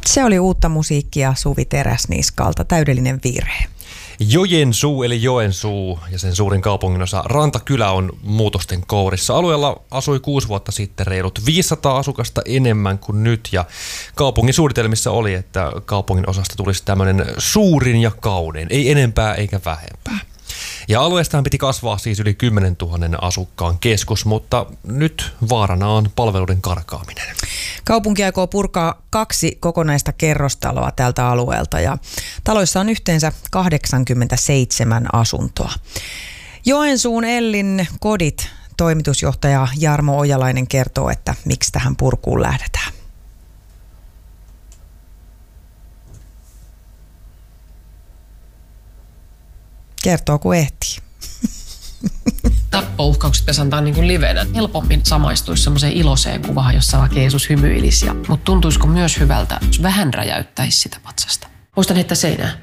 Se oli uutta musiikkia Suvi Teräsniskalta, täydellinen virhe. Joensuu eli Joensuu ja sen suurin kaupunginosa Rantakylä on muutosten kourissa. Alueella asui 6 vuotta sitten reilut 500 asukasta enemmän kuin nyt ja kaupungin suunnitelmissa oli, että kaupungin osasta tulisi tämmöinen suurin ja kaunein, ei enempää eikä vähempää. Ja alueestahan piti kasvaa siis yli 10 000 asukkaan keskus, mutta nyt vaarana on palveluiden karkaaminen. Kaupunki aikoo purkaa 2 kokonaista kerrostaloa tältä alueelta ja taloissa on yhteensä 87 asuntoa. Joensuun Ellin kodit toimitusjohtaja Jarmo Ojalainen kertoo, että miksi tähän purkuun lähdetään. Kertoo kun ehtii. Tappouhkaukset pitäisi antaa niin kuin livenä. Helpommin samaistuisi semmoiseen iloiseen kuvaan, jossa vaikka Jeesus hymyilisi. Mutta tuntuisiko myös hyvältä, jos vähän räjäyttäisi sitä patsasta? Muistan heittää seinään.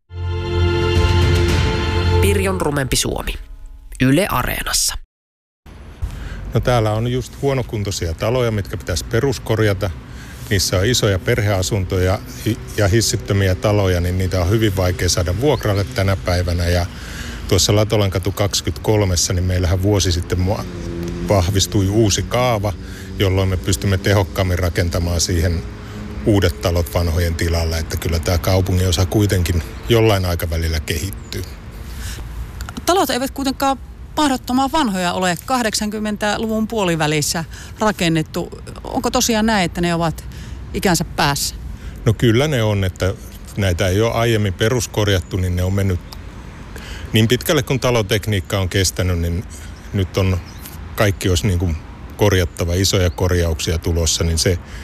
Pirjon rumempi Suomi. Yle Areenassa. No täällä on just huonokuntoisia taloja, mitkä pitäisi peruskorjata. Niissä on isoja perheasuntoja ja hissittömiä taloja, niin niitä on hyvin vaikea saada vuokralle tänä päivänä. Ja tuossa Latolankatu 23, niin meillähän vuosi sitten vahvistui uusi kaava, jolloin me pystymme tehokkaammin rakentamaan siihen uudet talot vanhojen tilalle. Että kyllä tämä kaupungin osa kuitenkin jollain aikavälillä kehittyy. Talot eivät kuitenkaan mahdottoman vanhoja ole, 80-luvun puolivälissä rakennettu. Onko tosiaan näin, että ne ovat ikänsä päässä? No kyllä ne on, että näitä ei ole aiemmin peruskorjattu, niin ne on mennyt niin pitkälle kun talotekniikka on kestänyt, niin nyt on kaikki olisi niin kuin korjattava, isoja korjauksia tulossa, niin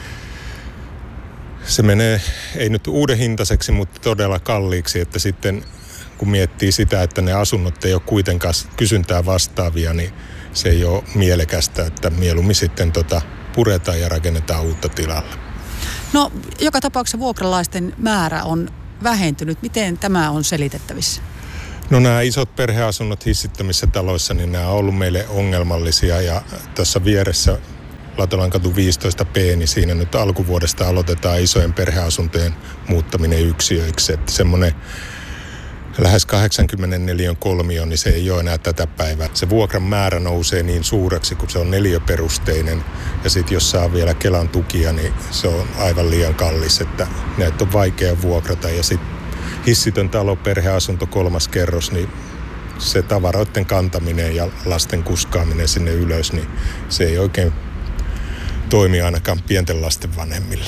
se menee, ei nyt uuden hintaiseksi, mutta todella kalliiksi, että sitten kun miettii sitä, että ne asunnot ei ole kuitenkaan kysyntää vastaavia, niin se ei ole mielekästä, että mieluummin sitten puretaan ja rakennetaan uutta tilalle. No, joka tapauksessa vuokralaisten määrä on vähentynyt. Miten tämä on selitettävissä? No nämä isot perheasunnot hissittömissä taloissa, niin nämä on ollut meille ongelmallisia ja tuossa vieressä Latolankatu 15B, niin siinä nyt alkuvuodesta aloitetaan isojen perheasuntojen muuttaminen yksiöiksi, että semmoinen lähes 84 kolmio, niin se ei ole enää tätä päivää. Se vuokran määrä nousee niin suureksi, kun se on neliöperusteinen. Ja sitten jos saa vielä Kelan tukia, niin se on aivan liian kallis, että näitä on vaikea vuokrata. Ja sitten hissitön talo, perheasunto, 3. kerros, niin se tavaroiden kantaminen ja lasten kuskaaminen sinne ylös, niin se ei oikein toimi ainakaan pienten lasten vanhemmille.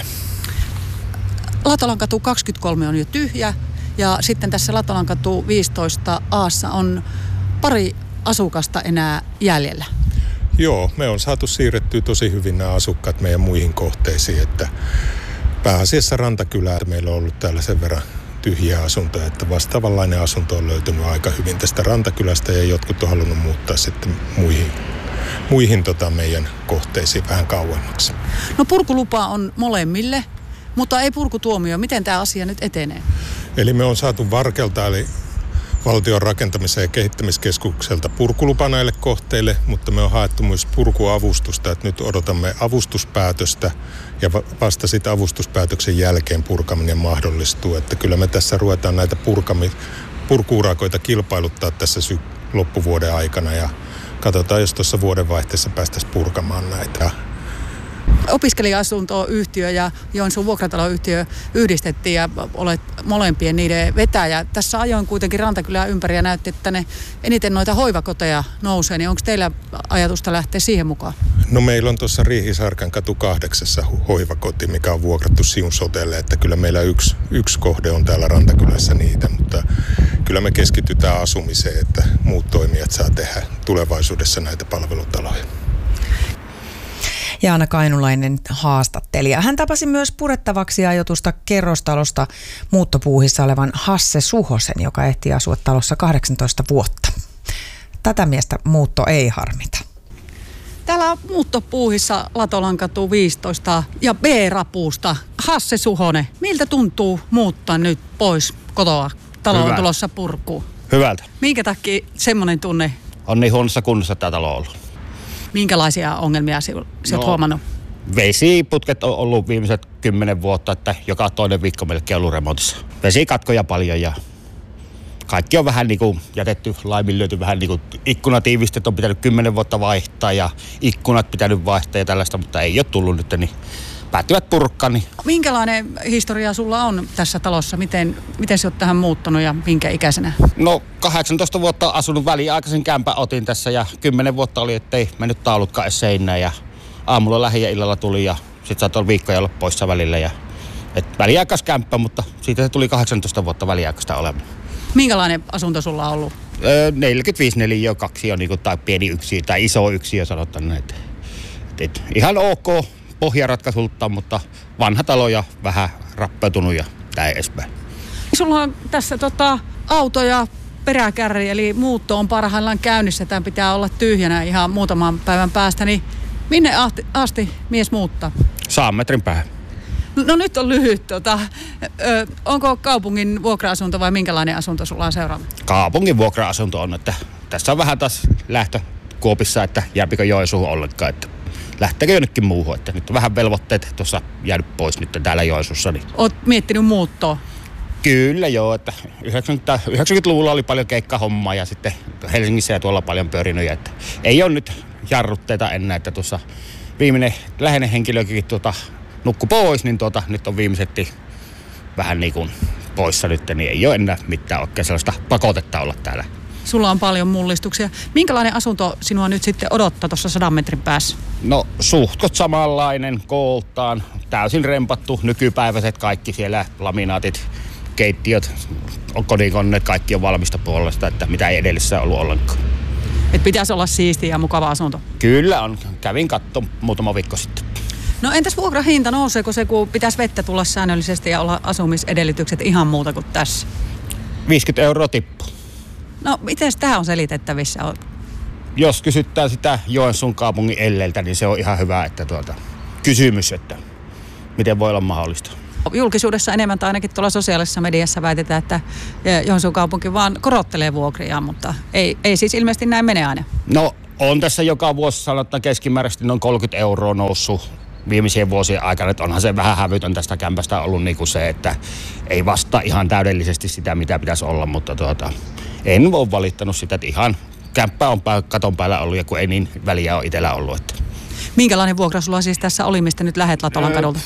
Latolankatu 23 on jo tyhjä. Ja sitten tässä Latolankatu 15A:ssa on pari asukasta enää jäljellä. Joo, me on saatu siirrettyä tosi hyvin nämä asukkaat meidän muihin kohteisiin, että pääasiassa Rantakylää meillä on ollut täällä sen verran tyhjiä asuntoja, että vastaavanlainen asunto on löytynyt aika hyvin tästä Rantakylästä ja jotkut on halunnut muuttaa sitten muihin meidän kohteisiin vähän kauemmaksi. No purkulupa on molemmille, mutta ei purkutuomio. Miten tämä asia nyt etenee? Eli me on saatu Varkelta, eli Valtion rakentamisen ja kehittämiskeskukselta purkulupa näille kohteille, mutta me on haettu myös purkuavustusta, että nyt odotamme avustuspäätöstä ja vasta sitten avustuspäätöksen jälkeen purkaminen mahdollistuu. Että kyllä me tässä ruvetaan näitä purku-urakoita kilpailuttaa tässä loppuvuoden aikana ja katsotaan, jos tuossa vuodenvaihteessa päästäisiin purkamaan näitä. Opiskelija-asuntoyhtiö ja Joensuun vuokrataloyhtiö yhdistettiin ja olet molempien niiden vetäjä. Tässä ajoin kuitenkin Rantakylää ympäri ja näytti, että ne eniten noita hoivakoteja nousee. Niin onko teillä ajatusta lähteä siihen mukaan? No meillä on tuossa Riihisarkan katu 8 hoivakoti, mikä on vuokrattu Siun Sotelle. Että kyllä meillä yksi kohde on täällä Rantakylässä niitä, mutta kyllä me keskitytään asumiseen, että muut toimijat saa tehdä tulevaisuudessa näitä palvelutaloja. Jaana Kainulainen haastattelija. Hän tapasi myös purettavaksi aiotusta kerrostalosta muuttopuuhissa olevan Hasse Suhosen, joka ehti asua talossa 18 vuotta. Tätä miestä muutto ei harmita. Täällä on muuttopuuhissa Latolankatu 15 ja B-rapuusta. Hasse Suhonen, miltä tuntuu muuttaa nyt pois kotoa? Talo on tulossa purkuun. Hyvältä. Minkä takia semmoinen tunne? On niin huonossa kunnossa tämä talo ollut. Minkälaisia ongelmia sä oot huomannut? Vesiputket on ollut viimeiset 10 vuotta, että joka toinen viikko melkein ollut remontissa. Vesikatkoja paljon ja kaikki on vähän niin kuin jätetty, laiminlyöty vähän niin kuin ikkunatiivistet on pitänyt 10 vuotta vaihtaa ja ikkunat pitänyt vaihtaa ja tällaista, mutta ei ole tullut nyt, niin päättyvät purkkaan. Niin. Minkälainen historia sulla on tässä talossa? Miten sä oot tähän muuttunut ja minkä ikäisenä? No 18 vuotta asunut väliaikaisen kämpän otin tässä ja 10 vuotta oli, ettei mennyt taulutkaan edes seinään ja aamulla lähi ja illalla tuli ja sit saattoi viikkoja olla poissa välillä. Ja, väliaikaiskämppä, mutta siitä se tuli 18 vuotta väliaikaista olemaan. Minkälainen asunto sulla on ollut? 45 neliötä, 2 on niinku, tai pieni yksiö tai iso yksiö sanotaan näin. Ihan ok pohjaratkaisulta, mutta vanha talo ja vähän rappeutunut ja tää edespäin. Sulla on tässä auto ja peräkärri, eli muutto on parhaillaan käynnissä. Tämä pitää olla tyhjänä ihan muutaman päivän päästä. Niin minne asti mies muuttaa? 100 metrin päähän. No nyt on lyhyt. Onko kaupungin vuokra-asunto vai minkälainen asunto sulla on seuraava? Kaupungin vuokra-asunto on, että tässä on vähän taas lähtökuopissa, että jääpikö Joensuuhun ollenkaan, että lähteekö jonnekin muuhun, että nyt on vähän velvoitteet tuossa jäänyt pois nyt täällä Joensuussa. Niin. Oot miettinyt muuttoa? Kyllä joo, että 90-luvulla oli paljon keikkahommaa ja sitten Helsingissä ja tuolla paljon pyörinyt, että ei ole nyt jarrutteita enää, että tuossa viimeinen läheinen henkilökin nukkui pois, niin nyt on viimeisetti vähän niin kuin poissa nyt, niin ei ole enää mitään oikein sellaista pakotetta olla täällä. Sulla on paljon mullistuksia. Minkälainen asunto sinua nyt sitten odottaa tuossa 100 metrin päässä? No suhtkot samanlainen, kooltaan, täysin rempattu, nykypäiväiset kaikki siellä, laminaatit, keittiöt, kodinkoneet, kaikki on valmista puolesta, että mitä ei edellisessä ollut ollenkaan. Et pitäisi olla siistiä ja mukava asunto? Kyllä on, kävin katsomaan muutama viikko sitten. No entäs vuokrahinta, nouseeko se, kun pitäisi vettä tulla säännöllisesti ja olla asumisedellytykset ihan muuta kuin tässä? 50 € tippu. No miten tämä on selitettävissä? Jos kysytään sitä Joensuun kaupungin elleiltä, niin se on ihan hyvä, että kysymys, että miten voi olla mahdollista. Julkisuudessa enemmän tai ainakin tuolla sosiaalisessa mediassa väitetään, että Joensuun kaupunki vaan korottelee vuokria, mutta ei siis ilmeisesti näin mene aina. No on tässä joka vuosi sanotaan keskimääräisesti noin 30 € noussut viimeisien vuosien aikana, että onhan se vähän hävytön tästä kämpästä ollut niin kuin se, että ei vastaa ihan täydellisesti sitä, mitä pitäisi olla, mutta en ole valittanut sitä, että ihan kämppä on katon päällä ollut ja kun ei niin väliä ole itsellä ollut. Että. Minkälainen vuokra sulla siis tässä oli, mistä nyt lähet Latolan kadulta?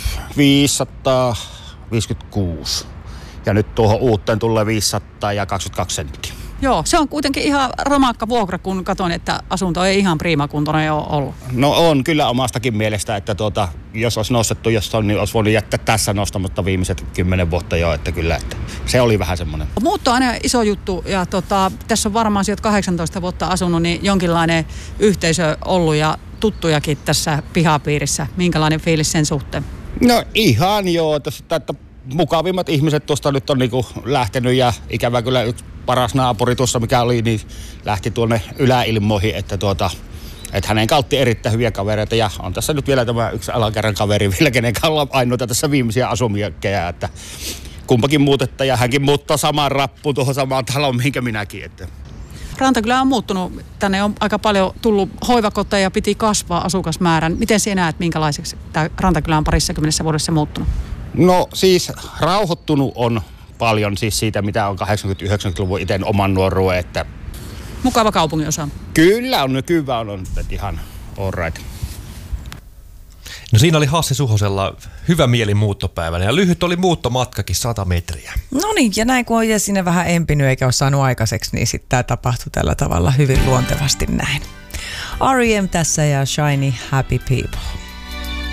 556 ja nyt tuohon uuteen tulee 522 senttiä. Joo, se on kuitenkin ihan romakka vuokra, kun katson, että asunto ei ihan priimakuntoinen ole ollut. No on kyllä omastakin mielestä, että jos olisi nostettu jossain, niin olisi voinut jättää tässä nostamatta viimeiset 10 vuotta jo, että kyllä, että se oli vähän semmoinen. Muutto on aina iso juttu ja tässä on varmaan sieltä 18 vuotta asunut, niin jonkinlainen yhteisö ollut ja tuttujakin tässä pihapiirissä. Minkälainen fiilis sen suhteen? No ihan joo, että mukavimmat ihmiset tuosta nyt on niinku lähtenyt ja ikävä kyllä yksi paras naapuri tuossa mikä oli, niin lähti tuonne yläilmoihin, että hänen kautta erittäin hyviä kavereita ja on tässä nyt vielä tämä yksi alakerran kaveri vielä, kenen kanssa ainoita tässä viimeisiä asumiakkejä, että kumpakin muutetta ja hänkin muuttaa samaan rappuun tuohon samaan taloon, minkä minäkin. Että. Rantakylä on muuttunut. Tänne on aika paljon tullut hoivakoteja ja piti kasvaa asukasmäärän. Miten sinä näet, minkälaiseksi tämä Rantakylä on 20 vuodessa muuttunut? No siis rauhoittunut on paljon siis siitä, mitä on 80-90-luvun itse oman nuoruuden. Että mukava kaupunginosa. Kyllä on, nykyään on ihan all right. No siinä oli Hassi Suhosella hyvä mieli muuttopäivänä ja lyhyt oli muuttomatkakin 100 metriä. No niin, ja näin kun on sinne vähän empinyt eikä ole saanut aikaiseksi, niin sitten tämä tapahtui tällä tavalla hyvin luontevasti näin. R.E.M. tässä ja Shiny Happy People.